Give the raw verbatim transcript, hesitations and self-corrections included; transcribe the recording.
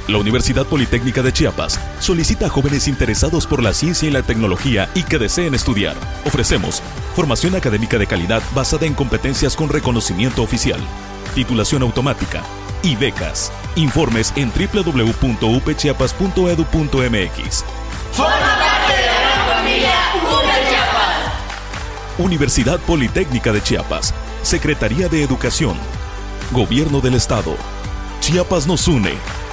La Universidad Politécnica de Chiapas solicita a jóvenes interesados por la ciencia y la tecnología y que deseen estudiar. Ofrecemos formación académica de calidad basada en competencias con reconocimiento oficial, titulación automática y becas. Informes en doble u doble u doble u punto u p chiapas punto e d u punto m x. ¡Forma parte de la gran familia U P Chiapas! Universidad Politécnica de Chiapas, Secretaría de Educación, Gobierno del Estado. Chiapas nos une.